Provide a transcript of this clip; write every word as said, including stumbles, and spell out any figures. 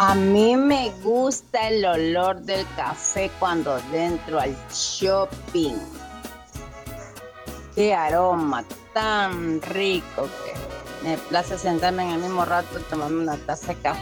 A mí me gusta el olor del café cuando dentro al shopping. Qué aroma tan rico que me place sentarme en el mismo rato y tomarme una taza de café